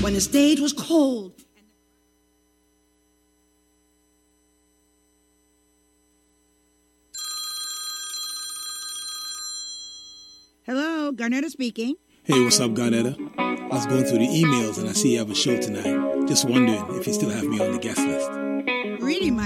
when the stage was cold. Hello, Garnetta speaking. Hey, what's up, Garnetta? I was going through the emails and I see you have a show tonight. Just wondering if you still have me on the guest list. Greeting, my